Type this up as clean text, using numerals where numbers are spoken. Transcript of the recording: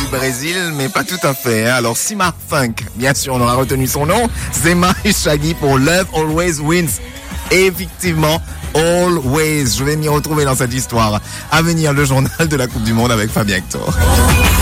Brésil, mais pas tout à fait. Hein. Alors Sima Funk, bien sûr, on aura retenu son nom. Zema et Shaggy pour Love Always Wins. Effectivement, Always. Je vais m'y retrouver dans cette histoire. À venir, le journal de la Coupe du Monde avec Fabien Hector.